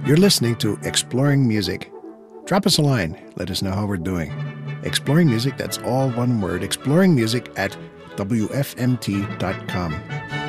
You're listening to Exploring Music. Drop us a line. Let us know how we're doing. Exploring Music, that's all one word. Exploring Music at wfmt.com.